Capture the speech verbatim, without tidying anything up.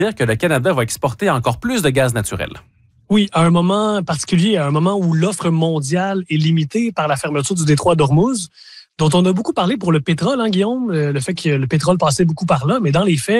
dire que le Canada va exporter encore plus de gaz naturel. Oui, à un moment particulier, à un moment où l'offre mondiale est limitée par la fermeture du détroit d'Ormuz, dont on a beaucoup parlé pour le pétrole, hein, Guillaume, le fait que le pétrole passait beaucoup par là, mais dans les faits,